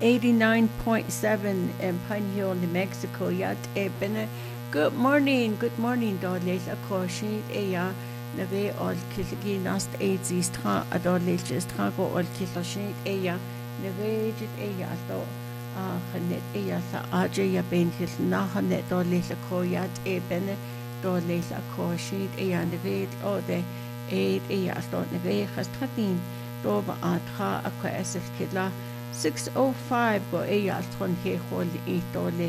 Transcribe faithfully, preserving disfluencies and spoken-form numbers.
eighty-nine point seven in Pine Hill, New Mexico. Yat e bene. Good morning, good morning, Dorley. A caution, Aya, Nave, all Kilgi, Nast eight Zistra, a Dorley, Strago, all Kiloshin, Aya, Nave, Aya, though. Ah, Hanet Aya, Aja, Ben Hill, Nahanet, Dorley, a coyat, e bene, Dorley, a caution, Aya, Nave, or the eight Aya, thought Nave, has Tatin, Dova Atra, a Quasif Kidla. six oh five go e altron he hol e dole